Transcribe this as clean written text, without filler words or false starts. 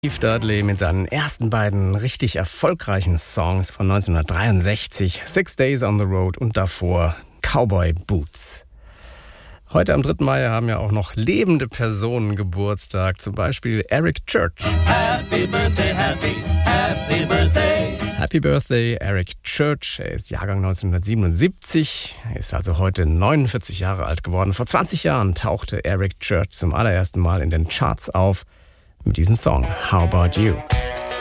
Steve Dudley mit seinen ersten beiden richtig erfolgreichen Songs von 1963, Six Days on the Road und davor Cowboy Boots. Heute am 3. Mai haben ja auch noch lebende Personen Geburtstag, zum Beispiel Eric Church. Happy Birthday, Happy Birthday. Happy Birthday, Eric Church. Er ist Jahrgang 1977, ist also heute 49 Jahre alt geworden. Vor 20 Jahren tauchte Eric Church zum allerersten Mal in den Charts auf mit diesem Song How About You.